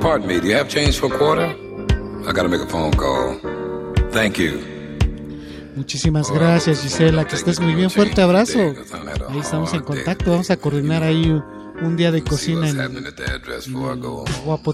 Pardon me, do you have change for a quarter? I gotta make a phone call. Thank you. Muchísimas gracias, Gisela, que estés muy bien. Fuerte abrazo. Ahí estamos en contacto. Vamos a coordinar ahí un día de cocina en Guapo,